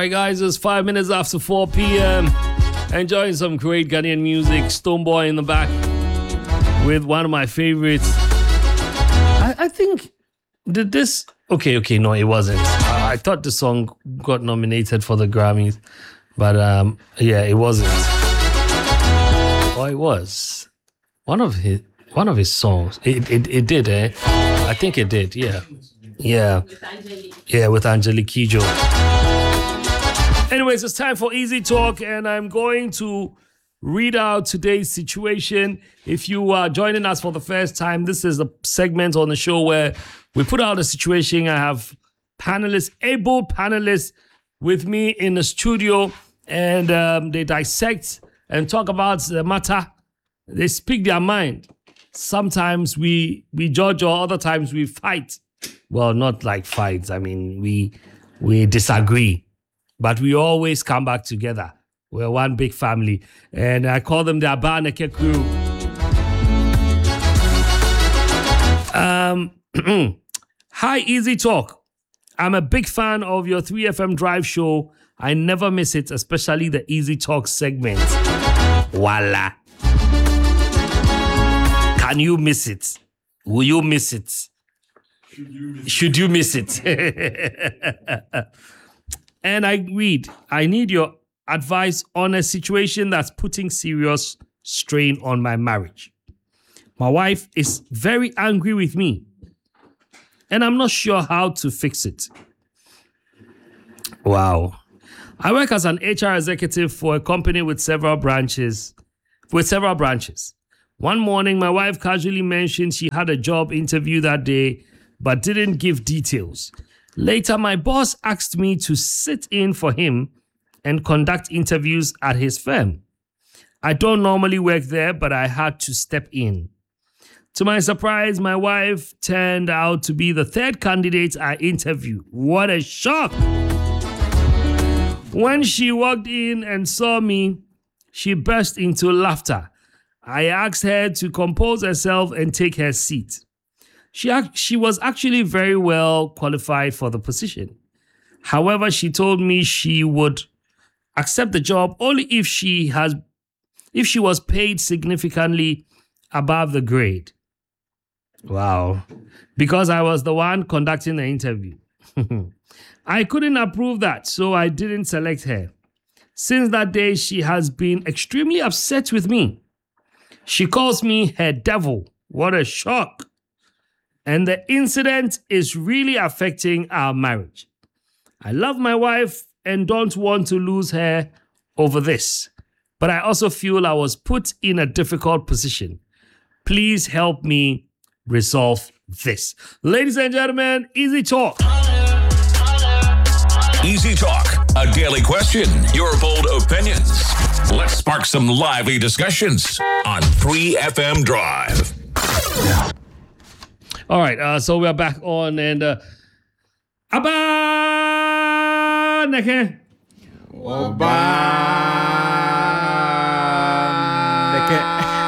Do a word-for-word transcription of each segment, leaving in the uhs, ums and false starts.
right, guys, it's five minutes after four p.m. Enjoying some great Ghanaian music. Stonebwoy in the back with one of my favorites. I, I think, did this... Okay, okay, no, it wasn't. I, I thought the song got nominated for the Grammys, but um, yeah, it wasn't. Oh, it was. One of his one of his songs. It it, it did, eh? I think it did, yeah. Yeah. With Angelique. Yeah, with Angelique Kidjo. Anyways, it's time for Easy Talk, and I'm going to read out today's situation. If you are joining us for the first time, this is a segment on the show where we put out a situation. I have panelists, able panelists with me in the studio, and um, they dissect and talk about the matter. They speak their mind. Sometimes we we judge, or other times we fight. Well, not like fights. I mean, we we disagree, but we always come back together. We're one big family, and I call them the Abaneke crew. Um, hi, Easy Talk. I'm a big fan of your three F M Drive show. I never miss it, especially the Easy Talk segment. Voila. Can you miss it? Will you miss it? Should you miss it? And I read, I need your advice on a situation that's putting serious strain on my marriage. My wife is very angry with me, and I'm not sure how to fix it. Wow. I work as an H R executive for a company with several branches, with several branches. One morning, my wife casually mentioned she had a job interview that day, but didn't give details. Later, my boss asked me to sit in for him and conduct interviews at his firm. I don't normally work there, but I had to step in. To my surprise, my wife turned out to be the third candidate I interviewed. What a shock! When she walked in and saw me, she burst into laughter. I asked her to compose herself and take her seat. She, she was actually very well qualified for the position. However, she told me she would accept the job only if she has, if she was paid significantly above the grade. Wow. Because I was the one conducting the interview. I couldn't approve that, so I didn't select her. Since that day, she has been extremely upset with me. She calls me her devil. What a shock. And the incident is really affecting our marriage. I love my wife and don't want to lose her over this. But I also feel I was put in a difficult position. Please help me resolve this. Ladies and gentlemen, Easy Talk. Easy Talk, a daily question, your bold opinions. Let's spark some lively discussions on three F M Drive. All right, uh, so we're back on, and uh, Abaneke. Abaneke.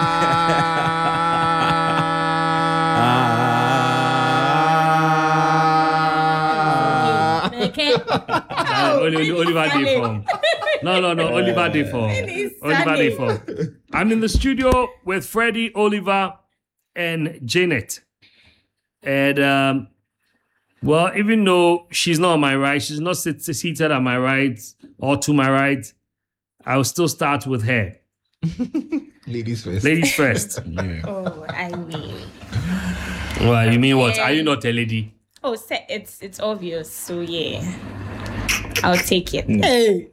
Oliver Deform. No, no, no, Oliver Deform. Oliver Deform. I'm in the studio with Freddie, Oliver, and Janet. And, um, well, even though she's not on my right, she's not sit- seated at my right or to my right, I'll still start with her. Ladies first. Ladies first. Yeah. Oh, I mean. Well, you mean what? Are you not a lady? Oh, it's it's obvious. So yeah, I'll take it. Hey.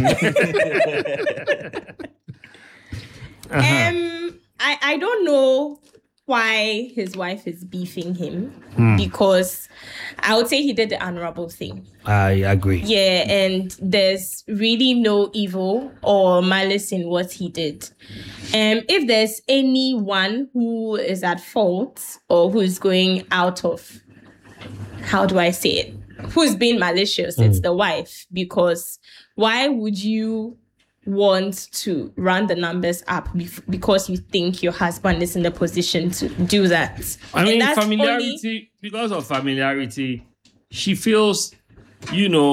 Uh-huh. Um, I I don't know why his wife is beefing him Hmm. because I would say he did the honorable thing. I agree. Yeah, and there's really no evil or malice in what he did. Um, if there's anyone who is at fault or who is going out of, how do I say it? Who's being malicious? Mm. It's the wife. Because why would you want to run the numbers up bef- because you think your husband is in the position to do that? I mean, And that's familiarity, only- because of familiarity, she feels, you know,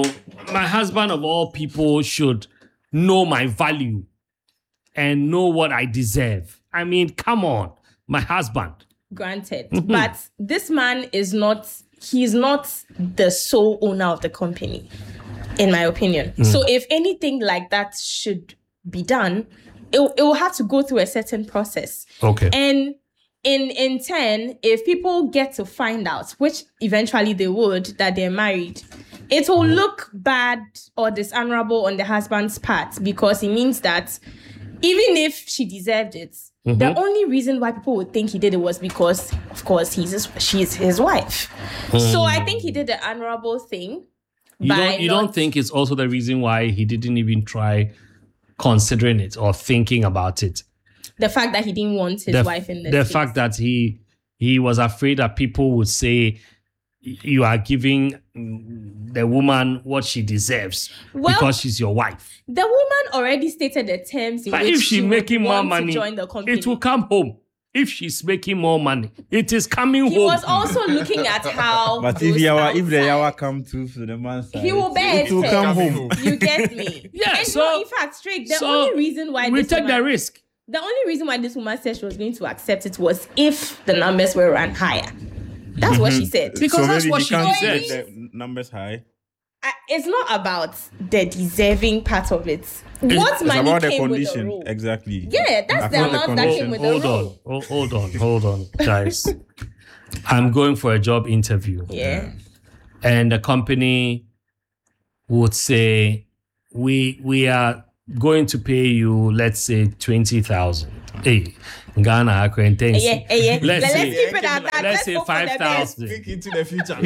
my husband of all people should know my value and know what I deserve. I mean, come on, my husband. Granted. But this man is not, he's not the sole owner of the company, in my opinion. Mm. So if anything like that should be done, it, it will have to go through a certain process. Okay. And in in turn, if people get to find out, which eventually they would, that they're married, it will look bad or dishonorable on the husband's part, because it means that even if she deserved it, Mm-hmm. the only reason why people would think he did it was because, of course, he's his, she's his wife. So I think he did the honorable thing. You by don't you not- don't think it's also the reason why he didn't even try considering it or thinking about it? the fact that he didn't want his the, wife in this the case. fact that he he was afraid that people would say you are giving the woman what she deserves Well, because she's your wife. The woman already stated the terms in But which if she's she would making more want to money, join the company. it will come home. If she's making more money, it is coming He home. was also looking at how But if those yawa, if the outside- yawa come to for the man's side, He will bear it will it. come home. You get me? Yeah, And so- no, in fact, straight. The so only reason why we this take woman, the risk. the only reason why this woman said she was going to accept it was if the numbers were run higher. That's what she said. Because so that's maybe what he she can't deserves. make the numbers high. I- it's not about the deserving part of it. What It's money about the came with the condition. role? Exactly. Yeah, that's the About amount that condition. came with the Hold role. on, hold, hold on, hold on, guys. I'm going for a job interview. Yeah. And the company would say, we we are going to pay you, let's say, twenty thousand. Hey, Ghana, acquaintance. Yeah, yeah, yeah. Let's Let's say, keep it at that. let's say hope for the five best. thousand. Speak into the future.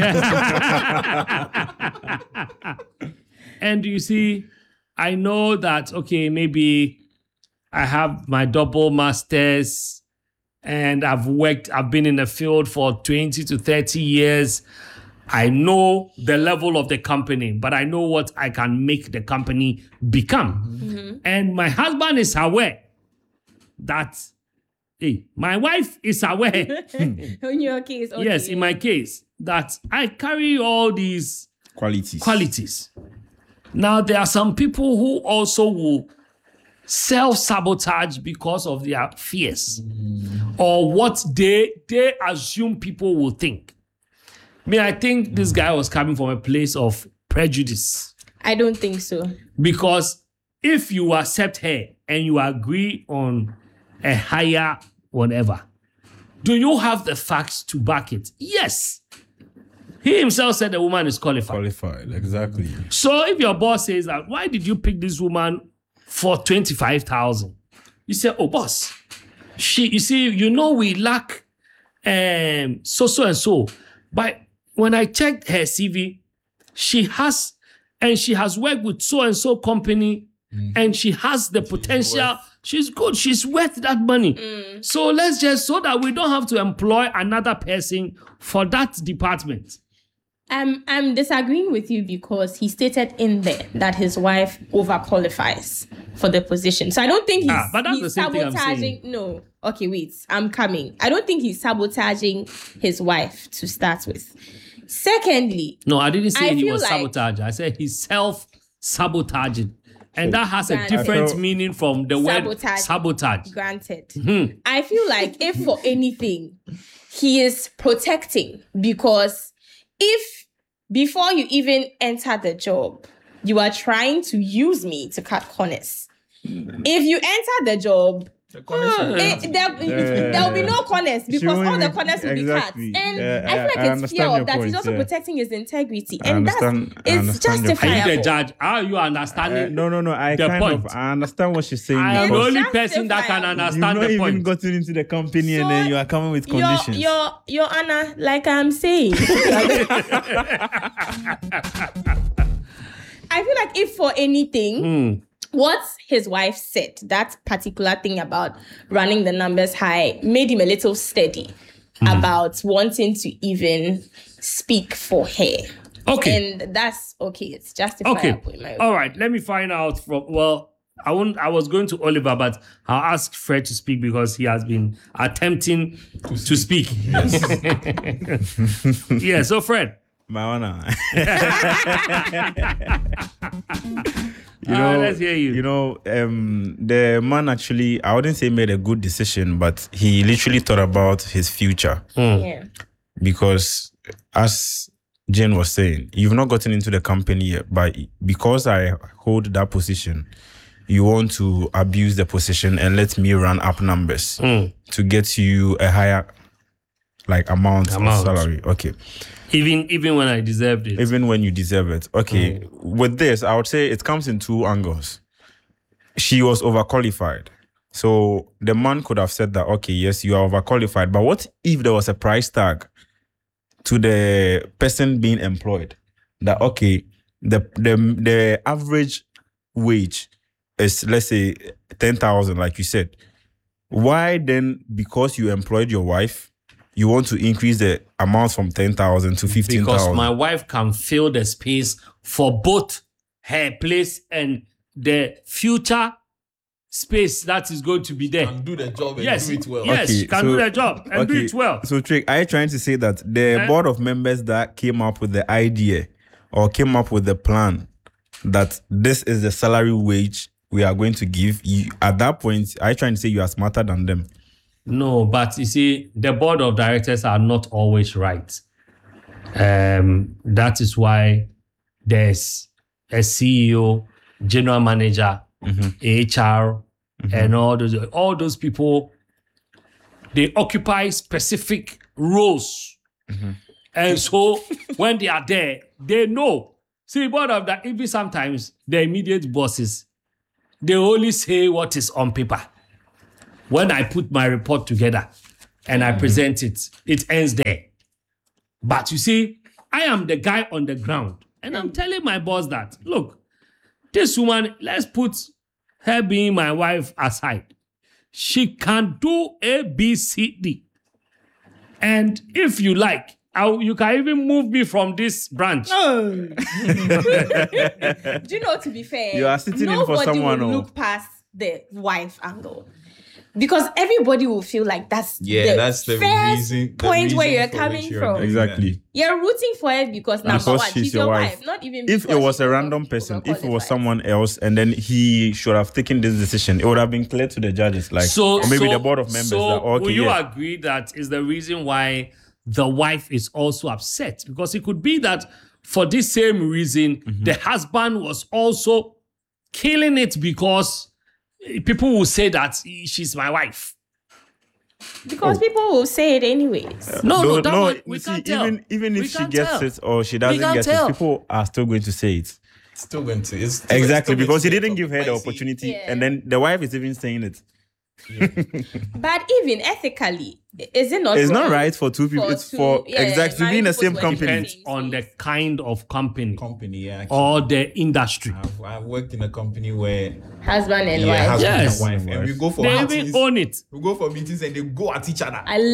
And you see, I know that, okay, maybe I have my double masters and I've worked, I've been in the field for twenty to thirty years. I know the level of the company, but I know what I can make the company become. And my husband is aware that, hey, my wife is aware, In your case, okay. yes, in my case, that I carry all these Qualities. qualities. Now, there are some people who also will self-sabotage because of their fears or what they they assume people will think. I mean, I think this guy was coming from a place of prejudice, I don't think so. because if you accept her and you agree on a higher whatever, do you have the facts to back it? Yes. He himself said the woman is qualified. Qualified. Exactly. So if your boss says that, why did you pick this woman for twenty-five thousand? You say, oh, boss, she, you see, you know, we lack um, so, so, and so. But when I checked her C V, she has, and she has worked with so and so company, and she has the potential. She's good. She's worth that money. So let's just, so that we don't have to employ another person for that department. I'm I'm disagreeing with you because he stated in there that his wife overqualifies for the position. So I don't think he's, Ah, but that's he's the same thing I'm sabotaging. No. Okay, wait. I'm coming. I don't think he's sabotaging his wife to start with. Secondly, No, I didn't say I he feel was like- sabotaging. I said he's self-sabotaging. And that has a Granted. different I feel- meaning from the word Sabotage. sabotage. granted. Hmm. I feel like if for anything, he is protecting, because if before you even enter the job, you are trying to use me to cut corners. If you enter the job, it, there, there will be no corners because won't all the even- corners will exactly. be cut. And Yeah, I feel I- like I it's understand fear your of that. He's point, also yeah. protecting his integrity. I And understand- that's I it's understand your point. Are you the justifiable. judge? How are you Uh, understanding? no, no, no. I The kind point. of I understand what she's saying. I am the because only It's person that can justifiable. You've understand not the even point. gotten into the company and So, then you are coming with Your, conditions. your, your Honor, like I'm saying, I feel like if for anything, Hmm. what his wife said, that particular thing about running the numbers high, made him a little steady about wanting to even speak for her. Okay. And that's okay. It's justifiable. Okay. in my All right. Let me find out from, well, I won't, I was going to Oliver, but I'll ask Fred to speak because he has been attempting to speak. Yeah. So Fred. My honor. You Ah, know, let's hear you. You know, um, the man actually, I wouldn't say made a good decision, but he literally thought about his future. Yeah. Because as Jane was saying, you've not gotten into the company yet, but because I hold that position, you want to abuse the position and let me run up numbers Mm. to get you a higher like amount, Amount. of salary. Okay. Even even when I deserved it. Even when you deserve it. Okay. With this, I would say it comes in two angles. She was overqualified. So the man could have said that, okay, yes, you are overqualified. But what if there was a price tag to the person being employed? That, okay, the the, the average wage is, let's say, ten thousand, like you said. Why then, because you employed your wife, you want to increase the amount from ten thousand to fifteen Because thousand? my wife can fill the space for both her place and the future space that is going to be there. And do the job and Yes, do it well. yes, Okay, she can so- do the job and do Okay, it well. So, Trick, are you trying to say that the Eh? board of members that came up with the idea or came up with the plan that this is the salary wage we are going to give you, at that point, are you trying to say you are smarter than them? No, but you see, the board of directors are not always right. Um, that is why there's a C E O, general manager, H R, and all those all those people. They occupy specific roles, and so when they are there, they know. See, board of that even sometimes the immediate bosses, they only say what is on paper. When I put my report together and I present it, it ends there. But you see, I am the guy on the ground. And I'm telling my boss that, look, this woman, let's put her being my wife aside. She can do A, B, C, D. And if you like, I'll, you can even move me from this branch. Do you know, to be fair, You are sitting in for nobody someone, will oh. look past the wife angle. Because everybody will feel like that's Yeah, the that's the first reason. the point where reason you're for coming which you're from. doing Exactly. You're rooting for it because number Because one, she's she's your your wife. wife. Not even If it because was she's a over- random person, if it was overqualified. someone else, and then he should have taken this decision, it would have been clear to the judges, like, So or maybe so- the board of members. So that, okay, will you yeah. agree that is the reason why the wife is also upset? Because it could be that for this same reason, Mm-hmm. the husband was also killing it because people will say that she's my wife. Because people will say it anyways. No, no, No, that no, one, you we see, can't tell. even even if We she can't gets tell. it or she doesn't can't get tell. it, people are still going to say it. Still going to. It's still, Exactly, it's still because he going to didn't be give her the spicy. opportunity, Yeah. and then the wife is even saying it. But even ethically, is it not It's not wrong right for two people. for it's two- for yeah, exactly to be in the married same people to company. work Depends on the kind of company Company, yeah. actually. or the industry. I've, I've worked in a company where husband and yeah, wife? husband Yes. and wife, and we go for They meetings. even own it. We go for meetings and they go at each other. I